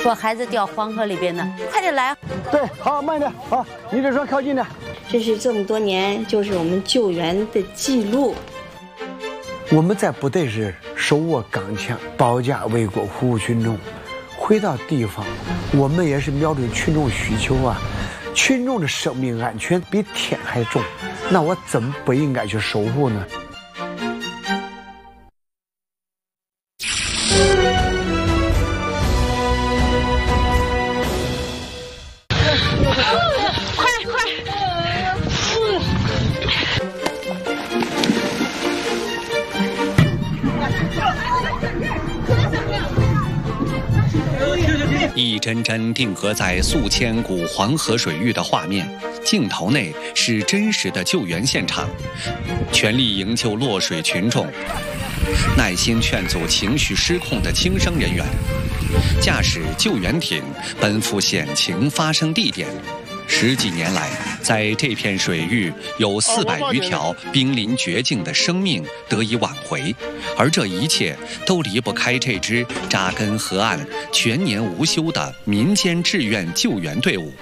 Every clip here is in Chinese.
说孩子掉黄河里边呢，快点来。 对，好，慢点，好，你这船靠近点。 这是这么多年就是我们救援的记录。 我们在部队时手握钢枪，保家卫国，服务群众。回到地方，我们也是瞄准群众需求啊。群众的生命安全比天还重，那我怎么不应该去守护呢？ 一帧帧定格在宿迁古黄河水域的画面，镜头内是真实的救援现场，全力营救落水群众，耐心劝阻情绪失控的轻生人员，驾驶救援艇奔赴险情发生地点。10几年来，在这片水域有400余条濒临绝境的生命得以挽回，而这一切都离不开这支扎根河岸、全年无休的民间志愿救援队伍。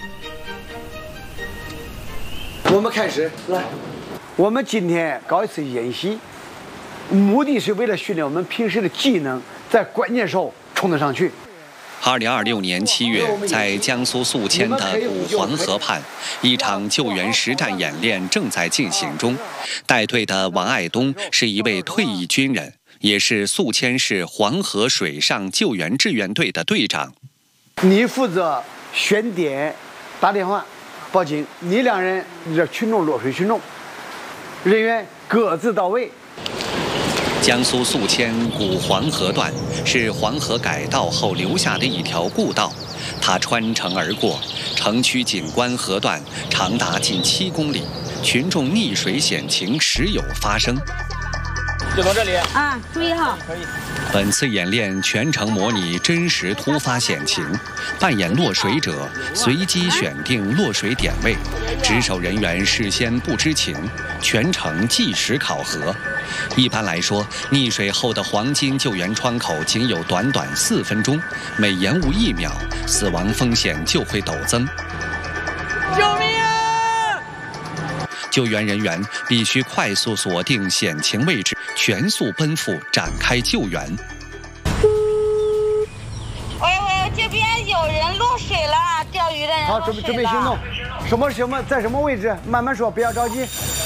我们开始来，我们今天搞一次演习，目的是为了训练我们平时的技能，在关键时候冲得上去。 2026年7月，在江苏宿迁的古黄河畔，一场救援实战演练正在进行中。带队的王爱东是一位退役军人，也是宿迁市黄河水上救援志愿队的队长。 你负责选点、打电话、报警，你2人这群众落水群众，人员各自到位。 江苏宿迁古黄河段是黄河改道后留下的一条故道，它穿城而过，城区景观河段长达近7公里，群众溺水险情时有发生。 就从这里啊，注意哈。 可以。 本次演练全程模拟真实突发险情，扮演落水者，随机选定落水点位，值守人员事先不知情，全程计时考核。一般来说，溺水后的黄金救援窗口仅有短短4分钟，每延误1秒，死亡风险就会陡增。 救命啊！ 救援人员必须快速锁定险情位置，全速奔赴展开救援。 喂，这边有人落水了，钓鱼的人。 好，准备行动。什么，在什么位置？慢慢说，不要着急。